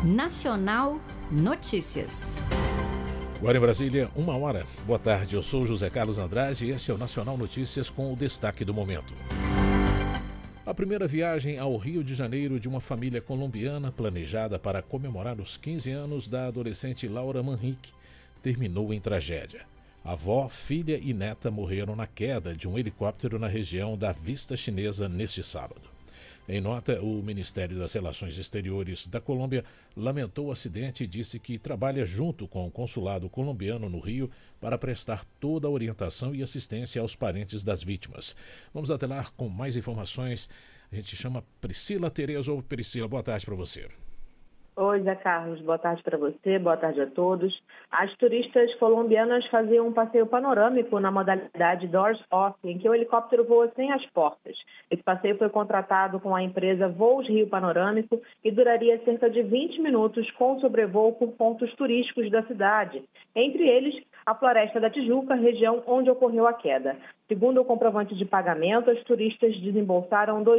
Nacional Notícias. Agora em Brasília, 1h. Boa tarde, eu sou José Carlos Andrade e este é o Nacional Notícias com o destaque do momento. A primeira viagem ao Rio de Janeiro de uma família colombiana planejada para comemorar os 15 anos da adolescente Laura Manrique terminou em tragédia. Avó, filha e neta morreram na queda de um helicóptero na região da Vista Chinesa neste sábado. Em nota, o Ministério das Relações Exteriores da Colômbia lamentou o acidente e disse que trabalha junto com o consulado colombiano no Rio para prestar toda a orientação e assistência aos parentes das vítimas. Vamos até lá com mais informações. A gente chama Priscila Terezo. Priscila, boa tarde para você. Oi, Zé Carlos. Boa tarde para você, boa tarde a todos. As turistas colombianas faziam um passeio panorâmico na modalidade Doors Off, em que o helicóptero voa sem as portas. Esse passeio foi contratado com a empresa Voos Rio Panorâmico e duraria cerca de 20 minutos com sobrevoo por pontos turísticos da cidade, entre eles a Floresta da Tijuca, região onde ocorreu a queda. Segundo o comprovante de pagamento, as turistas desembolsaram R$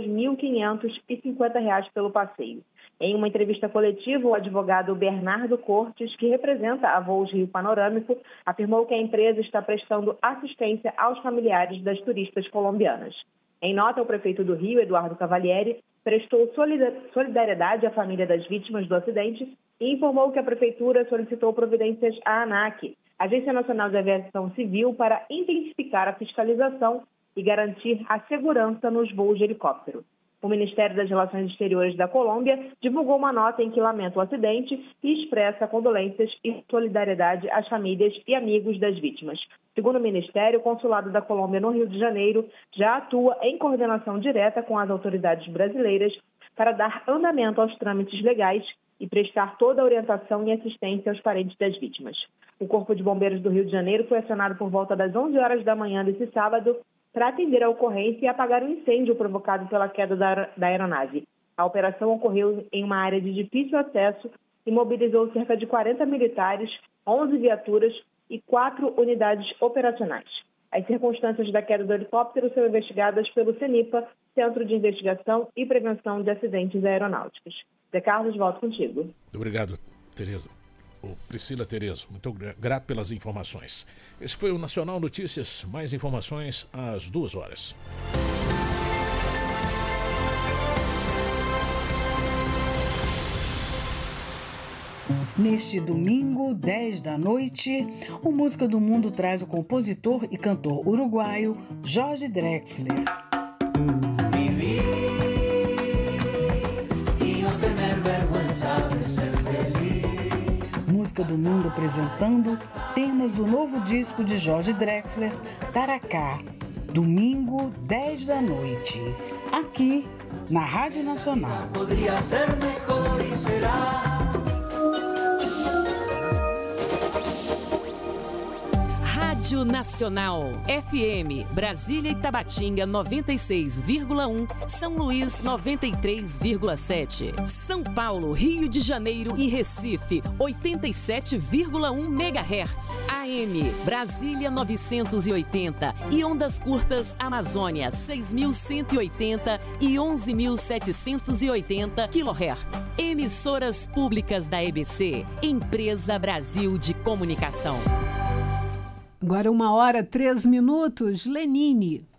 2.550 pelo passeio. Em uma entrevista coletiva, o advogado Bernardo Cortes, que representa a Voos Rio Panorâmico, afirmou que a empresa está prestando assistência aos familiares das turistas colombianas. Em nota, o prefeito do Rio, Eduardo Cavalieri, prestou solidariedade à família das vítimas do acidente e informou que a prefeitura solicitou providências à ANAC, Agência Nacional de Aviação Civil, para intensificar a fiscalização e garantir a segurança nos voos de helicóptero. O Ministério das Relações Exteriores da Colômbia divulgou uma nota em que lamenta o acidente e expressa condolências e solidariedade às famílias e amigos das vítimas. Segundo o Ministério, o Consulado da Colômbia no Rio de Janeiro já atua em coordenação direta com as autoridades brasileiras para dar andamento aos trâmites legais e prestar toda a orientação e assistência aos parentes das vítimas. O Corpo de Bombeiros do Rio de Janeiro foi acionado por volta das 11 horas da manhã desse sábado para atender a ocorrência e apagar o incêndio provocado pela queda da aeronave. A operação ocorreu em uma área de difícil acesso e mobilizou cerca de 40 militares, 11 viaturas e 4 unidades operacionais. As circunstâncias da queda do helicóptero são investigadas pelo CENIPA, Centro de Investigação e Prevenção de Acidentes Aeronáuticos. Zé Carlos, volto contigo. Muito obrigado, Tereza. Priscila Terezo, muito grato pelas informações. Esse foi o Nacional Notícias. Mais informações às 2h. Neste domingo, 10 da noite, o Música do Mundo traz o compositor e cantor uruguaio Jorge Drexler. Música do Mundo apresentando temas do novo disco de Jorge Drexler, Taracá, domingo, 10 da noite, aqui na Rádio Nacional. Poderia ser melhor e será. Rádio Nacional, FM, Brasília e Tabatinga 96,1, São Luís 93,7, São Paulo, Rio de Janeiro e Recife 87,1 MHz, AM, Brasília 980 e ondas curtas Amazônia 6.180 e 11.780 kHz. Emissoras públicas da EBC, Empresa Brasil de Comunicação. Agora 1h03, Lenine.